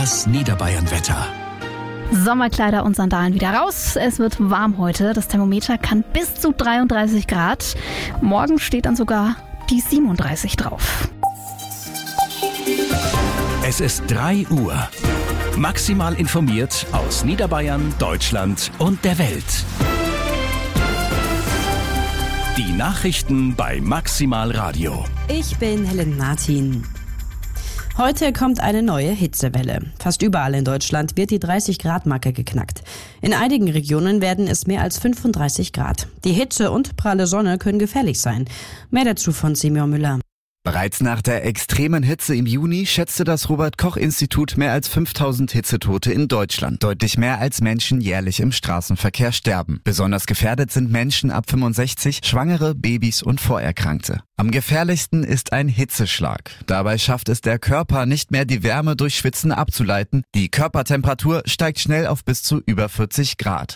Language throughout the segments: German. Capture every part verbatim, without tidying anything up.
Das Niederbayern-Wetter. Sommerkleider und Sandalen wieder raus. Es wird warm heute. Das Thermometer kann bis zu dreiunddreißig Grad. Morgen steht dann sogar die siebenunddreißig drauf. Es ist drei Uhr. Maximal informiert aus Niederbayern, Deutschland und der Welt. Die Nachrichten bei Maximal Radio. Ich bin Helen Martin. Heute kommt eine neue Hitzewelle. Fast überall in Deutschland wird die dreißig-Grad-Marke geknackt. In einigen Regionen werden es mehr als fünfunddreißig Grad. Die Hitze und pralle Sonne können gefährlich sein. Mehr dazu von Simeon Müller. Bereits nach der extremen Hitze im Juni schätzte das Robert-Koch-Institut mehr als fünftausend Hitzetote in Deutschland. Deutlich mehr als Menschen jährlich im Straßenverkehr sterben. Besonders gefährdet sind Menschen ab fünfundsechzig, Schwangere, Babys und Vorerkrankte. Am gefährlichsten ist ein Hitzeschlag. Dabei schafft es der Körper nicht mehr, die Wärme durch Schwitzen abzuleiten. Die Körpertemperatur steigt schnell auf bis zu über vierzig Grad.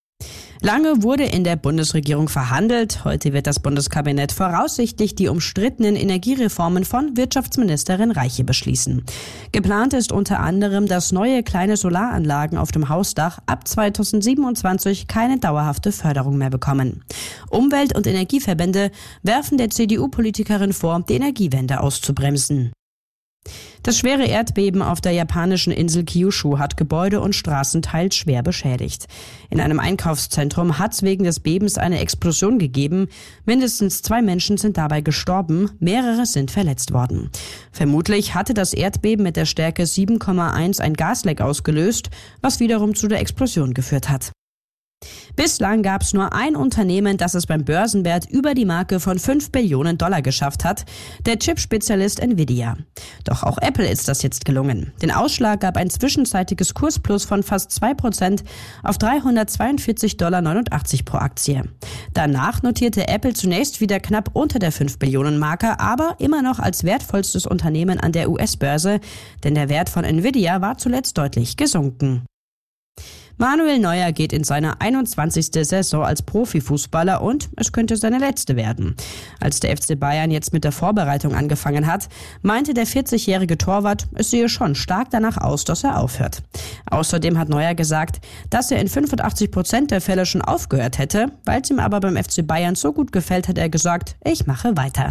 Lange wurde in der Bundesregierung verhandelt. Heute wird das Bundeskabinett voraussichtlich die umstrittenen Energiereformen von Wirtschaftsministerin Reiche beschließen. Geplant ist unter anderem, dass neue kleine Solaranlagen auf dem Hausdach ab zweitausendsiebenundzwanzig keine dauerhafte Förderung mehr bekommen. Umwelt- und Energieverbände werfen der C D U-Politikerin vor, die Energiewende auszubremsen. Das schwere Erdbeben auf der japanischen Insel Kyushu hat Gebäude und Straßen teils schwer beschädigt. In einem Einkaufszentrum hat es wegen des Bebens eine Explosion gegeben. Mindestens zwei Menschen sind dabei gestorben, mehrere sind verletzt worden. Vermutlich hatte das Erdbeben mit der Stärke sieben Komma eins ein Gasleck ausgelöst, was wiederum zu der Explosion geführt hat. Bislang gab es nur ein Unternehmen, das es beim Börsenwert über die Marke von fünf Billionen Dollar geschafft hat, der Chipspezialist Nvidia. Doch auch Apple ist das jetzt gelungen. Den Ausschlag gab ein zwischenzeitiges Kursplus von fast zwei Prozent auf dreihundertzweiundvierzig Komma neunundachtzig Dollar pro Aktie. Danach notierte Apple zunächst wieder knapp unter der fünf Billionen Marke, aber immer noch als wertvollstes Unternehmen an der U S-Börse, denn der Wert von Nvidia war zuletzt deutlich gesunken. Manuel Neuer geht in seine einundzwanzigste Saison als Profifußballer und es könnte seine letzte werden. Als der F C Bayern jetzt mit der Vorbereitung angefangen hat, meinte der vierzigjährige Torwart, es sehe schon stark danach aus, dass er aufhört. Außerdem hat Neuer gesagt, dass er in fünfundachtzig Prozent der Fälle schon aufgehört hätte. Weil es ihm aber beim F C Bayern so gut gefällt, hat er gesagt, ich mache weiter.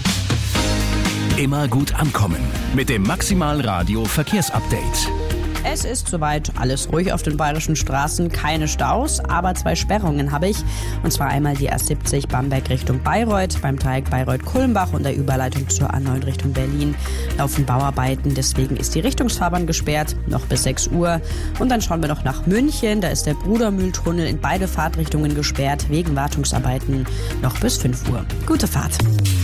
Immer gut ankommen mit dem Maximal Radio Verkehrsupdate. Es ist soweit alles ruhig auf den bayerischen Straßen, keine Staus, aber zwei Sperrungen habe ich. Und zwar einmal die A siebzig Bamberg Richtung Bayreuth, beim Dreieck Bayreuth-Kulmbach und der Überleitung zur A neun Richtung Berlin laufen Bauarbeiten, deswegen ist die Richtungsfahrbahn gesperrt, noch bis sechs Uhr. Und dann schauen wir noch nach München, da ist der Brudermühltunnel in beide Fahrtrichtungen gesperrt, wegen Wartungsarbeiten noch bis fünf Uhr. Gute Fahrt!